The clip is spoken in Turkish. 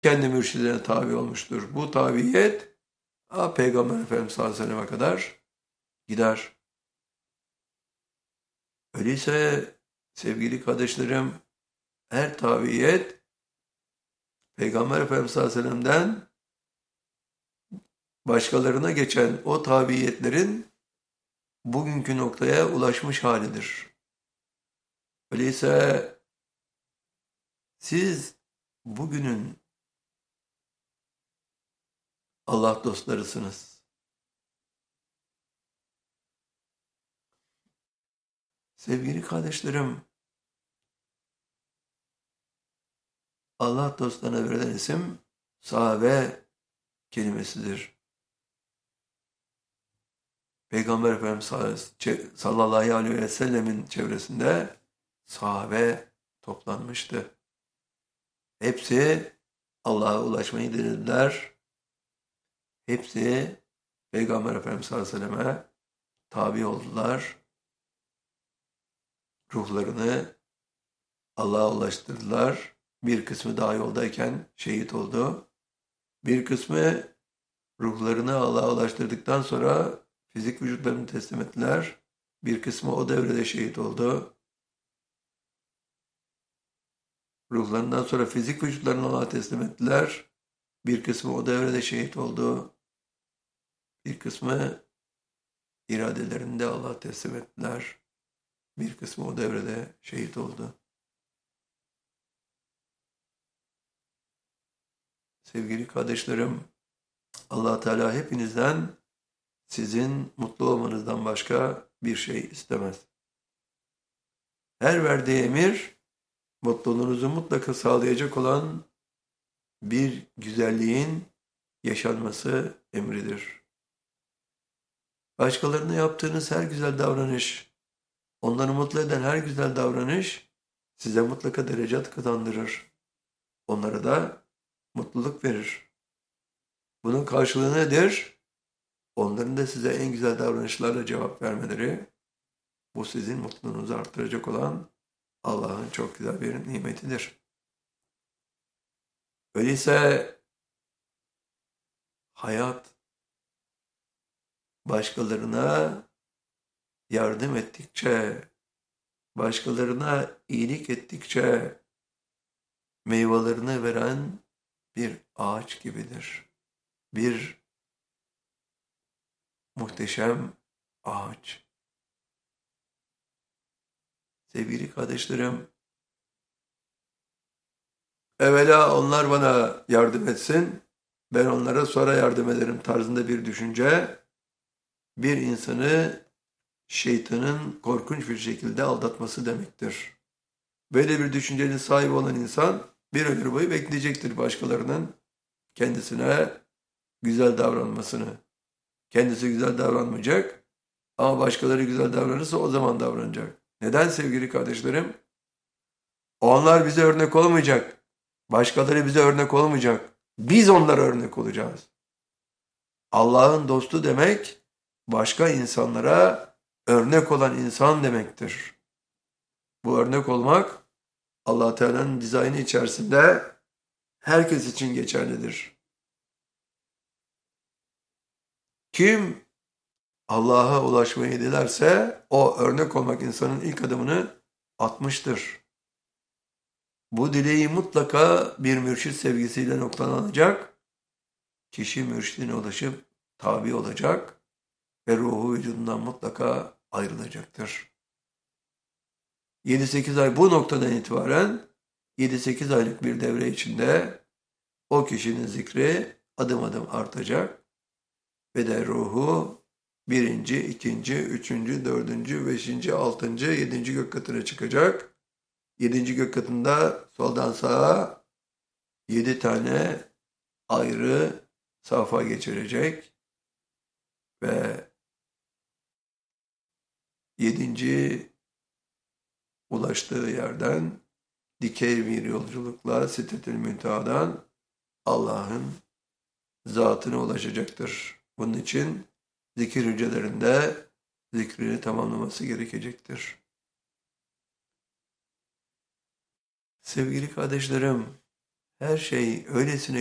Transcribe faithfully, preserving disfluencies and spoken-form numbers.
kendi mürşidine tabi olmuştur. Bu tabiyet a, Peygamber Efendimiz sallallahu aleyhi ve selleme kadar gider. Öyleyse sevgili kardeşlerim, her tabiyet Peygamber Efendimiz sallallahu aleyhi ve sellem'den başkalarına geçen o tabiyetlerin bugünkü noktaya ulaşmış halidir. Öyleyse siz bugünün Allah dostlarısınız. Sevgili kardeşlerim, Allah dostlarına verilen isim sahabe kelimesidir. Peygamber Efendimiz sallallahu aleyhi ve sellemin çevresinde sahabe toplanmıştı. Hepsi Allah'a ulaşmayı denediler. Hepsi Peygamber Efendimiz sallallahu aleyhi ve selleme tabi oldular. Ruhlarını Allah'a ulaştırdılar. Bir kısmı daha yoldayken şehit oldu. Bir kısmı ruhlarını Allah'a ulaştırdıktan sonra fizik vücutlarını teslim ettiler. Bir kısmı o devrede şehit oldu. Ruhlarından sonra fizik vücutlarını Allah'a teslim ettiler. Bir kısmı o devrede şehit oldu. Bir kısmı iradelerini de Allah'a teslim ettiler. Bir kısmı o devrede şehit oldu. Sevgili kardeşlerim, Allah Teala hepinizden sizin mutlu olmanızdan başka bir şey istemez. Her verdiği emir, mutluluğunuzu mutlaka sağlayacak olan bir güzelliğin yaşanması emridir. Başkalarına yaptığınız her güzel davranış, onları mutlu eden her güzel davranış size mutlaka derecat kazandırır. Onlara da mutluluk verir. Bunun karşılığı nedir? Onların da size en güzel davranışlarla cevap vermeleri, bu sizin mutluluğunuzu artıracak olan Allah'ın çok güzel bir nimetidir. Öyleyse hayat başkalarına yardım ettikçe, başkalarına iyilik ettikçe meyvelerini veren bir ağaç gibidir. Bir muhteşem ağaç. Sevgili kardeşlerim, evvela onlar bana yardım etsin, ben onlara sonra yardım ederim tarzında bir düşünce, bir insanı şeytanın korkunç bir şekilde aldatması demektir. Böyle bir düşüncenin sahibi olan insan bir ömür boyu bekleyecektir başkalarının kendisine güzel davranmasını. Kendisi güzel davranmayacak ama başkaları güzel davranırsa o zaman davranacak. Neden sevgili kardeşlerim? Onlar bize örnek olmayacak. Başkaları bize örnek olmayacak. Biz onlara örnek olacağız. Allah'ın dostu demek başka insanlara örnek olan insan demektir. Bu örnek olmak Allah Teala'nın dizaynı içerisinde herkes için geçerlidir. Kim Allah'a ulaşmayı dilerse o örnek olmak insanın ilk adımını atmıştır. Bu dileği mutlaka bir mürşit sevgisiyle noktalanacak. Kişi mürşidine ulaşıp tabi olacak ve ruhu vücudundan mutlaka ayrılacaktır. yedi sekiz ay bu noktadan itibaren yedi sekiz aylık bir devre içinde o kişinin zikri adım adım artacak ve de ruhu birinci, ikinci, üçüncü, dördüncü, beşinci, altıncı, yedinci gök katına çıkacak. Yedinci gök katında soldan sağa yedi tane ayrı safa geçirecek ve yedinci ulaştığı yerden dikey bir yolculukla Sidretül Münteha'dan Allah'ın zatına ulaşacaktır. Bunun için zikir hücrelerinde zikrini tamamlaması her şey öylesine